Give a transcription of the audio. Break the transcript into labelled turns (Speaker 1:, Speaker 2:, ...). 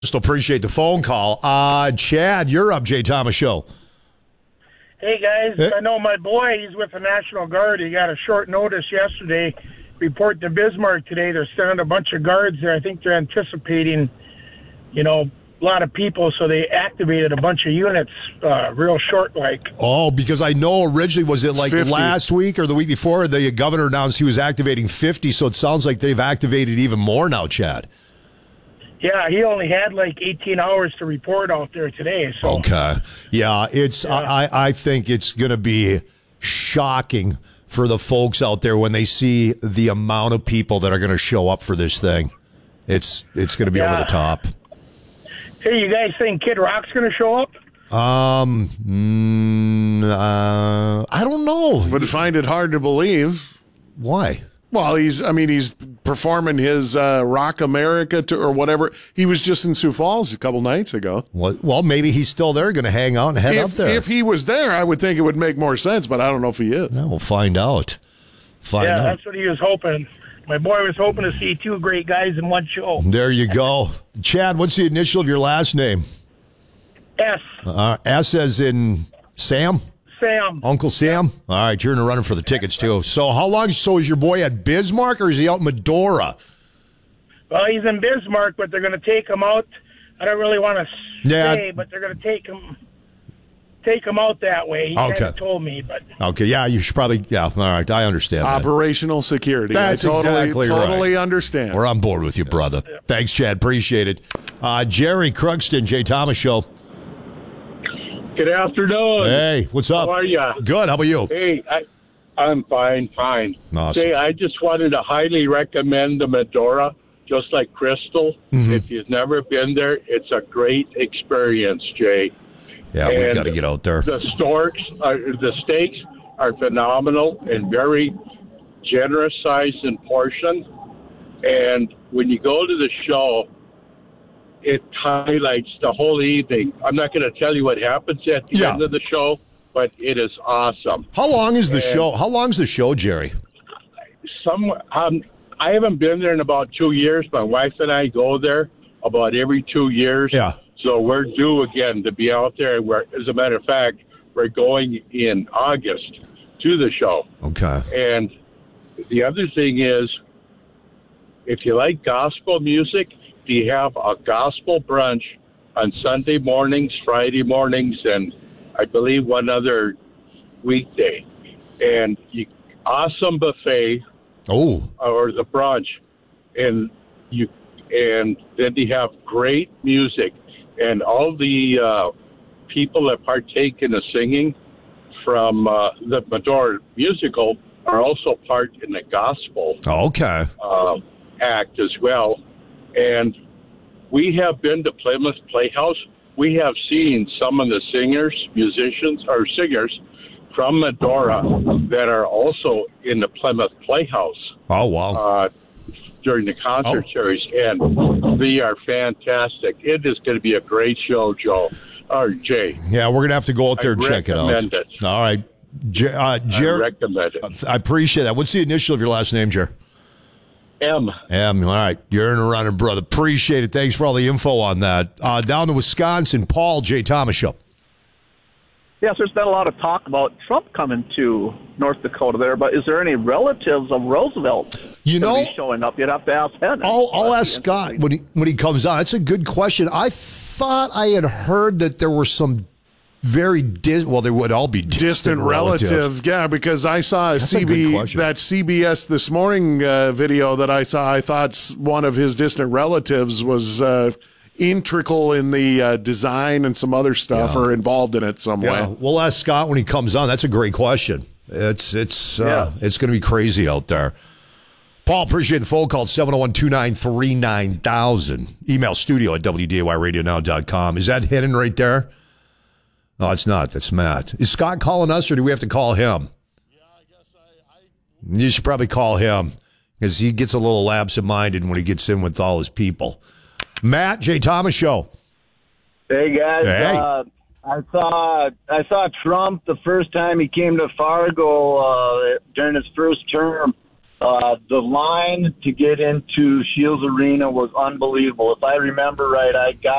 Speaker 1: Just appreciate the phone call. Chad, you're up, Jay Thomas Show.
Speaker 2: Hey, guys.
Speaker 1: Hey.
Speaker 2: I know my boy, he's with the National Guard. He got a short notice yesterday. Report to Bismarck today. They're sending a bunch of guards there. I think they're anticipating, a lot of people, so they activated a bunch of units real short like.
Speaker 1: Oh, because I know originally, was it like
Speaker 3: 50.
Speaker 1: last week or the week before, the governor announced he was activating 50, so it sounds like they've activated even more now, Chad.
Speaker 2: Yeah, he only had like 18 hours to report out there today. So.
Speaker 1: Okay. Yeah, I think it's going to be shocking for the folks out there when they see the amount of people that are going to show up for this thing. It's going to be over the top.
Speaker 2: Hey, you guys think Kid Rock's going to show up?
Speaker 1: I don't know.
Speaker 3: Would find it hard to believe.
Speaker 1: Why?
Speaker 3: Well, he's performing his Rock America tour or whatever. He was just in Sioux Falls a couple nights ago.
Speaker 1: Well, maybe he's still there, going to hang out and head up there.
Speaker 3: If he was there, I would think it would make more sense, but I don't know if he is.
Speaker 1: Yeah, we'll find out.
Speaker 2: That's what he was hoping. My boy was hoping to see two great guys in one show.
Speaker 1: There you go. Chad, what's the initial of your last name?
Speaker 2: S.
Speaker 1: S as in Sam?
Speaker 2: Sam.
Speaker 1: Uncle Sam? All right, you're in the running for the tickets, too. So how long, is your boy at Bismarck, or is he out in Medora?
Speaker 2: Well, he's in Bismarck, but they're going to take him out. I don't really want to say, but they're going to take him out that way. He kind of told me, but...
Speaker 1: Okay, yeah, you should probably... Yeah, all right, I understand that.
Speaker 3: Operational security.
Speaker 1: That's exactly
Speaker 3: totally
Speaker 1: right.
Speaker 3: understand.
Speaker 1: We're on board with you, brother. Thanks, Chad. Appreciate it. Jerry Crugston, Jay Thomas Show.
Speaker 4: Good afternoon.
Speaker 1: Hey, what's up?
Speaker 4: How are you?
Speaker 1: Good. How about you?
Speaker 4: Hey, I'm fine.
Speaker 1: Awesome.
Speaker 4: Hey, I just wanted to highly recommend the Medora, just like Crystal.
Speaker 1: Mm-hmm.
Speaker 4: If you've never been there, it's a great experience, Jay.
Speaker 1: Yeah, we've got to get out there.
Speaker 4: The steaks are phenomenal and very generous size and portion. And when you go to the show, it highlights the whole evening. I'm not going to tell you what happens at the end of the show, but it is awesome.
Speaker 1: How long is the show? How long's the show, Jerry?
Speaker 4: I haven't been there in about 2 years. My wife and I go there about every 2 years.
Speaker 1: Yeah.
Speaker 4: So we're due again to be out there. As a matter of fact, we're going in August to the show.
Speaker 1: Okay.
Speaker 4: And the other thing is, if you like gospel music, we have a gospel brunch on Sunday mornings, Friday mornings, and I believe one other weekday. And awesome buffet.
Speaker 1: Oh.
Speaker 4: Or the brunch. And then they have great music. And all the people that partake in the singing from the Medora musical are also part in the gospel act as well. And we have been to Plymouth Playhouse. We have seen some of the singers from Medora that are also in the Plymouth Playhouse.
Speaker 1: Oh, wow.
Speaker 4: During the concert series, and they are fantastic. It is going to be a great show, Joe. Or Jay.
Speaker 1: Yeah, we're going to have to go out there and check it out.
Speaker 4: Recommend it.
Speaker 1: All right. Jerry,
Speaker 4: I recommend it.
Speaker 1: I appreciate that. What's the initial of your last name, Jerry?
Speaker 4: M.
Speaker 1: All right. You're in a running, brother. Appreciate it. Thanks for all the info on that. Down to Wisconsin, Paul, Jay Thomas Show.
Speaker 5: Yes, there's been a lot of talk about Trump coming to North Dakota there, but is there any relatives of Roosevelt showing up? You'd have to ask Henry.
Speaker 1: I'll ask Scott when he comes on. That's a good question. I thought I had heard that there were some very they would all be distant
Speaker 3: relative. Yeah, because I saw that CBS This Morning video that I saw. I thought one of his distant relatives was integral in the design and some other stuff, or involved in it some way.
Speaker 1: We'll ask Scott when he comes on. That's a great question. It's going to be crazy out there. Paul, appreciate the phone call. 701-293-9000. Email studio at WDAYradionow.com. Is that hidden right there? No, it's not. That's Matt. Is Scott calling us, or do we have to call him?
Speaker 3: Yeah, I guess
Speaker 1: You should probably call him, because he gets a little absent-minded when he gets in with all his people. Matt, Jay Thomas Show.
Speaker 6: Hey, guys.
Speaker 1: Hey.
Speaker 6: I saw Trump the first time he came to Fargo during his first term, The line to get into Shields Arena was unbelievable. If I remember right, I got